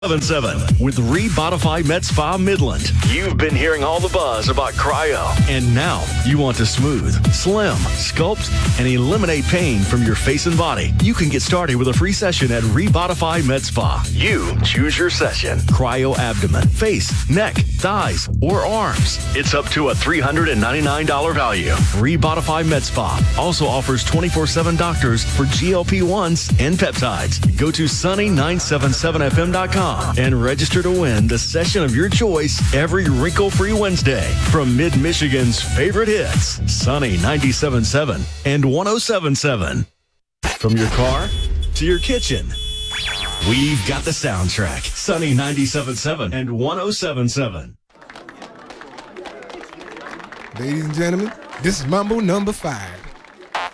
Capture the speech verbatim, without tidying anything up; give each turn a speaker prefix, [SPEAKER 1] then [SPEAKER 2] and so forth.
[SPEAKER 1] seven seven with Rebodify Med Spa Midland. You've been hearing all the buzz about cryo, and now you want to smooth, slim, sculpt, and eliminate pain from your face and body. You can get started with a free session at Rebodify Med Spa. You choose your session. Cryo abdomen, face, neck, thighs, or arms. It's up to a three hundred ninety-nine dollars value. Rebodify Med Spa also offers twenty-four seven doctors for G L P ones and peptides. Go to sunny nine seven seven f m dot com and register to win the session of your choice every wrinkle-free Wednesday from Mid-Michigan's favorite hits, Sunny ninety-seven point seven and one oh seven point seven. From your car to your kitchen, we've got the soundtrack, Sunny ninety-seven point seven and one oh seven point seven.
[SPEAKER 2] Ladies and gentlemen, this is Mambo number five.